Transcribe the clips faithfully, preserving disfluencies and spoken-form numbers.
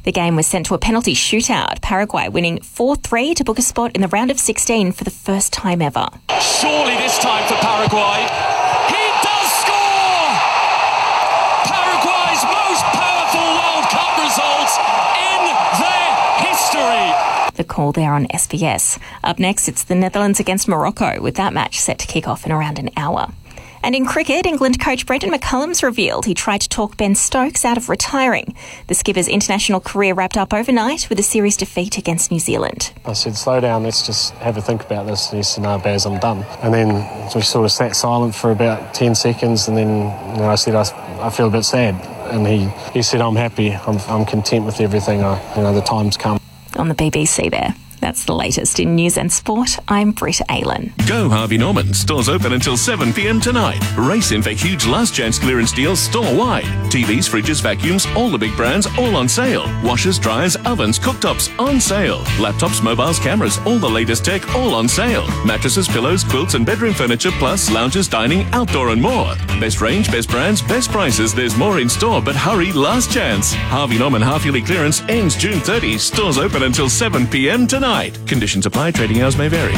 The game was sent to a penalty shootout, Paraguay winning four three to book a spot in the round of sixteen for the first time ever. Surely this time for Paraguay. He does score! Paraguay's most powerful World Cup results in their history. The call there on S B S. Up next, it's the Netherlands against Morocco, with that match set to kick off in around an hour. And in cricket, England coach Brendan McCullum's revealed he tried to talk Ben Stokes out of retiring. The skipper's international career wrapped up overnight with a series defeat against New Zealand. I said, slow down, let's just have a think about this. And he said, no, Baz, I'm done. And then we sort of sat silent for about ten seconds, and then you know, I said, I, I feel a bit sad. And he, he said, I'm happy, I'm, I'm content with everything, I, you know, the time's come. On the B B C there. That's the latest in news and sport. I'm Britta Aylan. Go Harvey Norman. Stores open until seven p m tonight. Race in for huge last chance clearance deals store-wide. T Vs, fridges, vacuums, all the big brands, all on sale. Washers, dryers, ovens, cooktops, on sale. Laptops, mobiles, cameras, all the latest tech, all on sale. Mattresses, pillows, quilts and bedroom furniture, plus lounges, dining, outdoor and more. Best range, best brands, best prices. There's more in store, but hurry, last chance. Harvey Norman half-yearly clearance ends June thirtieth. Stores open until seven p m tonight. Conditions apply. Trading hours may vary.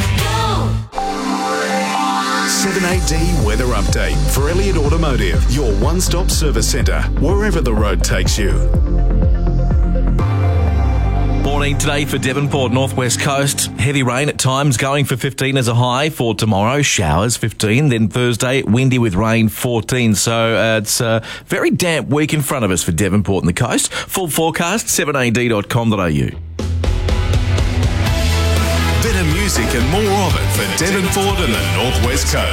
seven A D Weather Update for Elliott Automotive, your one-stop service centre, wherever the road takes you. Morning today for Devonport, northwest coast. Heavy rain at times, going for fifteen as a high for tomorrow. Showers fifteen. Then Thursday, windy with rain fourteen. So uh, it's a very damp week in front of us for Devonport and the coast. Full forecast, seven A D dot com dot a u. Better music and more of it for Devonport and the northwest coast.